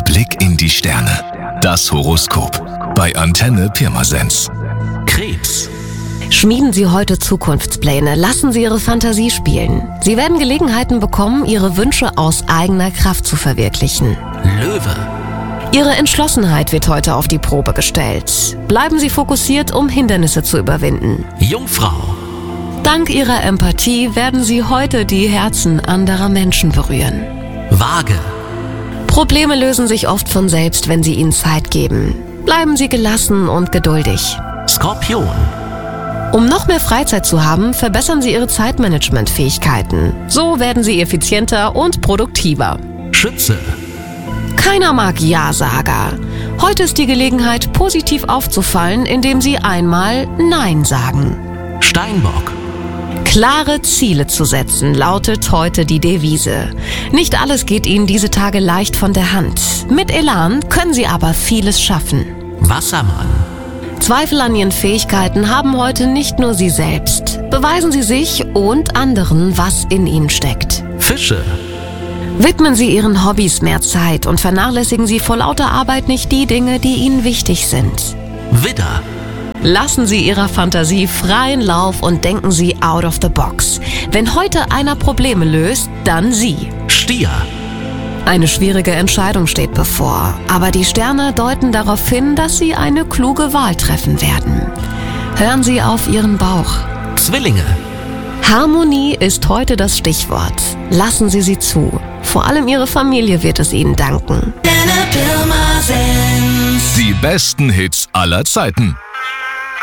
Blick in die Sterne. Das Horoskop bei Antenne Pirmasens. Krebs. Schmieden Sie heute Zukunftspläne, lassen Sie Ihre Fantasie spielen. Sie werden Gelegenheiten bekommen, Ihre Wünsche aus eigener Kraft zu verwirklichen. Löwe. Ihre Entschlossenheit wird heute auf die Probe gestellt. Bleiben Sie fokussiert, um Hindernisse zu überwinden. Jungfrau. Dank Ihrer Empathie werden Sie heute die Herzen anderer Menschen berühren. Waage. Probleme lösen sich oft von selbst, wenn Sie ihnen Zeit geben. Bleiben Sie gelassen und geduldig. Skorpion. Um noch mehr Freizeit zu haben, verbessern Sie Ihre Zeitmanagementfähigkeiten. So werden Sie effizienter und produktiver. Schütze. Keiner mag Ja-Sager. Heute ist die Gelegenheit, positiv aufzufallen, indem Sie einmal Nein sagen. Steinbock. Klare Ziele zu setzen, lautet heute die Devise. Nicht alles geht Ihnen diese Tage leicht von der Hand. Mit Elan können Sie aber vieles schaffen. Wassermann. Zweifel an Ihren Fähigkeiten haben heute nicht nur Sie selbst. Beweisen Sie sich und anderen, was in Ihnen steckt. Fische. Widmen Sie Ihren Hobbys mehr Zeit und vernachlässigen Sie vor lauter Arbeit nicht die Dinge, die Ihnen wichtig sind. Widder. Lassen Sie Ihrer Fantasie freien Lauf und denken Sie out of the box. Wenn heute einer Probleme löst, dann Sie. Stier. Eine schwierige Entscheidung steht bevor, aber die Sterne deuten darauf hin, dass Sie eine kluge Wahl treffen werden. Hören Sie auf Ihren Bauch. Zwillinge. Harmonie ist heute das Stichwort. Lassen Sie sie zu. Vor allem Ihre Familie wird es Ihnen danken. Die besten Hits aller Zeiten.